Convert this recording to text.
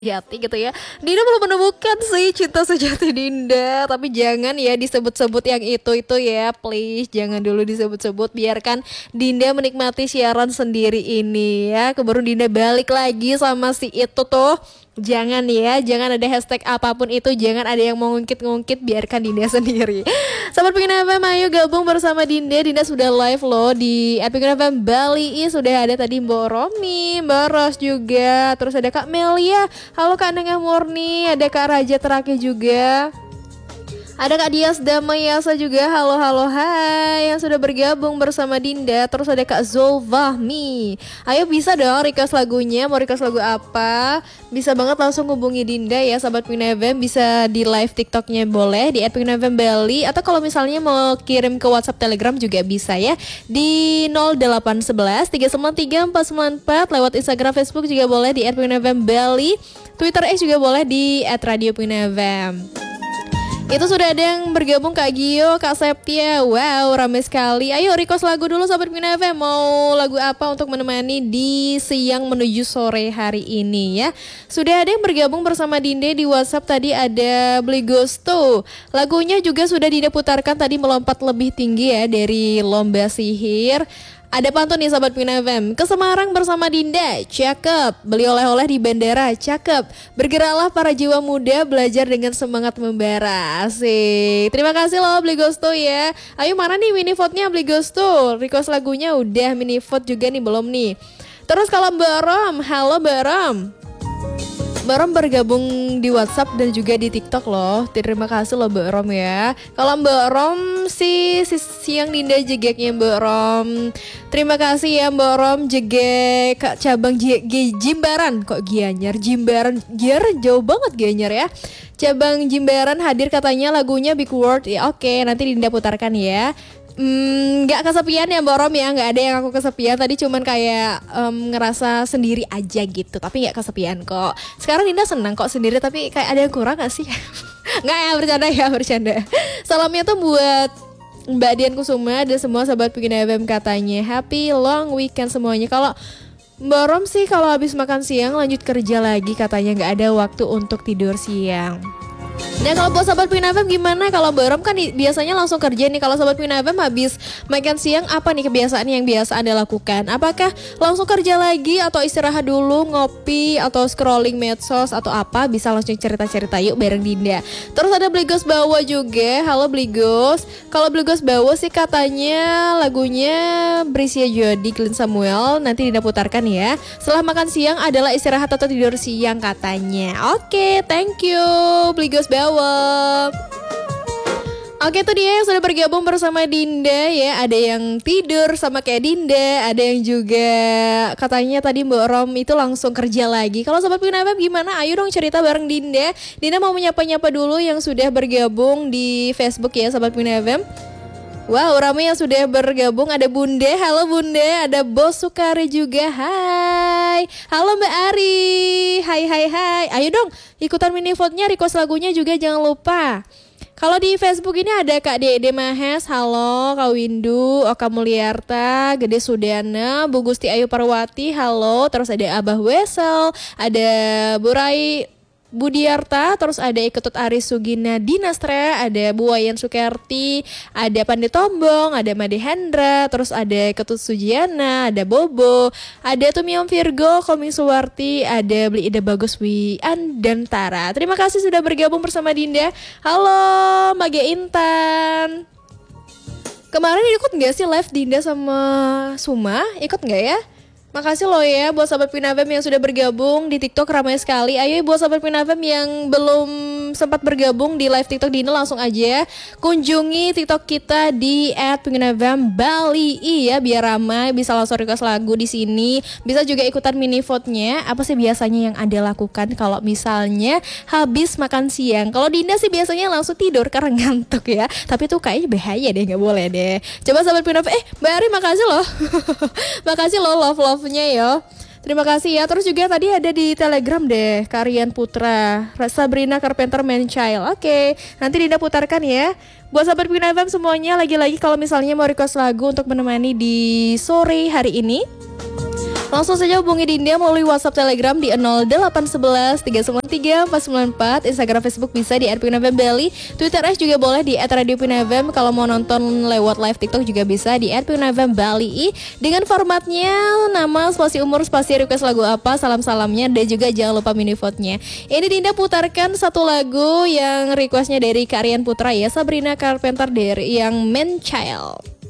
Jati gitu ya. Dinda belum menemukan sih cinta sejati Dinda, tapi jangan ya disebut-sebut yang itu ya, please jangan dulu disebut-sebut, biarkan Dinda menikmati siaran sendiri ini ya. Keburu Dinda balik lagi sama si itu tuh. Jangan ya, jangan ada hashtag apapun itu, jangan ada yang mau ngungkit-ngungkit, biarkan Dinda sendiri. Sahabat Pengen FM, ayo gabung bersama Dinda. Dinda sudah live loh di Pengen FM Bali. Sudah ada tadi Mbak Romi, Mbak Ros juga, terus ada Kak Melia. Halo Kak Nengah Murni, ada Kak Raja Terake juga. Ada Kak Dias Damayasa juga. Halo halo hai yang sudah bergabung bersama Dinda. Terus ada Kak Zulfahmi. Ayo bisa dong request lagunya. Mau request lagu apa? Bisa banget langsung hubungi Dinda ya sahabat Pengen FM. Bisa di live TikToknya boleh di Pengen FM Bali. Atau kalau misalnya mau kirim ke WhatsApp Telegram juga bisa ya. Di 0811 393 494. Lewat Instagram Facebook juga boleh di Pengen FM Bali. Twitter X juga boleh di @radio_pengen_fm. Itu sudah ada yang bergabung Kak Gio, Kak Septia. Wow, ramai sekali. Ayo request lagu dulu sahabat Pengen FM. Mau lagu apa untuk menemani di siang menuju sore hari ini ya. Sudah ada yang bergabung bersama Dinda di WhatsApp. Tadi ada Beli Gusto. Lagunya juga sudah Dinda putarkan tadi, melompat lebih tinggi ya dari Lomba Sihir. Ada pantun nih sahabat Pengen FM. Ke Semarang bersama Dinda, cakep. Beli oleh-oleh di bandara, cakep. Bergeraklah para jiwa muda, belajar dengan semangat membara. Asik. Terima kasih loh Beli Gusto ya. Ayo mana nih mini vote-nya Beli Gusto? Request lagunya udah, mini vote juga nih belum nih. Terus kalau Mbak Rom, halo Mbak Rom. Mbak Rom bergabung di WhatsApp dan juga di TikTok loh. Terima kasih loh Mbak Rom ya. Kalau Mbak Rom si siang Dinda jegeknya Mbak Rom. Terima kasih ya Mbak Rom jegek Kak cabang Jimbaran. Kok Gianyar Jimbaran? Jauh banget Gianyar ya. Cabang Jimbaran hadir katanya lagunya Big World ya. Oke, nanti Dinda putarkan ya. Nggak kesepian ya Mbak Rom ya, nggak ada yang aku kesepian. Tadi cuman kayak ngerasa sendiri aja gitu, tapi nggak kesepian kok. Sekarang Dinda senang kok sendiri, tapi kayak ada yang kurang gak sih? Nggak ya, bercanda. Salamnya tuh buat Mbak Dian Kusuma dan semua sahabat Pengen FM katanya. Happy long weekend semuanya. Kalau Mbak Rom sih kalau habis makan siang lanjut kerja lagi katanya, nggak ada waktu untuk tidur siang. Nah kalau buat sahabat Pengen FM gimana? Kalau Mbak Rom kan biasanya langsung kerja nih. Kalau sahabat Pengen FM habis makan siang, apa nih kebiasaan yang biasa Anda lakukan? Apakah langsung kerja lagi atau istirahat dulu, ngopi atau scrolling medsos atau apa? Bisa langsung cerita-cerita yuk bareng Dinda. Terus ada Bligos Bawa juga. Halo Bligos. Kalau Bligos Bawa sih katanya lagunya Brisia Jody, Glenn Samuel. Nanti Dinda putarkan ya. Setelah makan siang adalah istirahat atau tidur siang katanya. Oke, thank you Bligos Bawa. Oke, itu dia yang sudah bergabung bersama Dinda ya. Ada yang tidur sama kayak Dinda, ada yang juga katanya tadi Mbak Rom itu langsung kerja lagi. Kalau Sobat Pengen FM gimana? Ayo dong cerita bareng Dinda. Dinda mau menyapa-nyapa dulu yang sudah bergabung di Facebook ya Sobat Pengen FM. Wow, ramai yang sudah bergabung. Ada Bunda, halo Bunda. Ada Bos Sukari juga, hai. Halo Mbak Ari, hai. Ayo dong, ikutan mini vote-nya, request lagunya juga jangan lupa. Kalau di Facebook ini ada Kak Dede Mahes, halo. Kak Windu, Oka Mulyarta, Gede Sudana, Bu Gusti Ayu Parwati, halo. Terus ada Abah Wesel, ada Burai Budiarta, terus ada Iketut Aris Sugina Dinastra, ada Bu Wayan Sukerti, ada Pandit Tombong, ada Made Hendra, terus ada Iketut Sujiana, ada Bobo, ada Tumiom Virgo, Koming Suwarti, ada Beli Ida Bagus Wian dan Tara. Terima kasih sudah bergabung bersama Dinda. Halo Mage Intan. Kemarin ikut gak sih live Dinda sama Suma? Ikut gak ya? Makasih loh ya buat sahabat Pengen FM yang sudah bergabung di TikTok, ramai sekali. Ayo buat sahabat Pengen FM yang belum sempat bergabung di live TikTok Dina, langsung aja kunjungi TikTok kita di @pengenfm Bali ya, biar ramai, bisa langsung request lagu di sini. Bisa juga ikutan mini vote-nya. Apa sih biasanya yang Anda lakukan kalau misalnya habis makan siang? Kalau Dinda sih biasanya langsung tidur karena ngantuk ya. Tapi tuh kayaknya bahaya deh, nggak boleh deh. Coba sahabat Pengen FM, Mbak Ari makasih loh. Makasih loh love-nya ya. Terima kasih ya. Terus juga tadi ada di Telegram deh, Karian Putra, Sabrina Carpenter Man Child. Oke, nanti Dinda putarkan ya. Buat sahabat Pengen FM semuanya, lagi-lagi kalau misalnya mau request lagu untuk menemani di sore hari ini, Langsung saja hubungi Dinda melalui WhatsApp Telegram di 0811 393 494. Instagram Facebook bisa di @pinavem Bali. Twitter juga boleh di @radiopinavem. Kalau mau nonton lewat live TikTok juga bisa di @pinavem Bali. Dengan formatnya nama, spasi umur, spasi request lagu apa, salam-salamnya, dan juga jangan lupa mini vote-nya. Ini Dinda putarkan satu lagu yang requestnya dari Kak Rian Putra ya, Sabrina Carpenter dari yang Man Child.